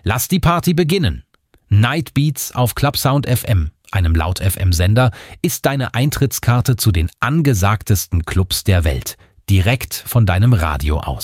Lass die Party beginnen. Night Beats auf Clubsound FM, einem Laut-FM-Sender, ist deine Eintrittskarte zu den angesagtesten Clubs der Welt. Direkt von deinem Radio aus.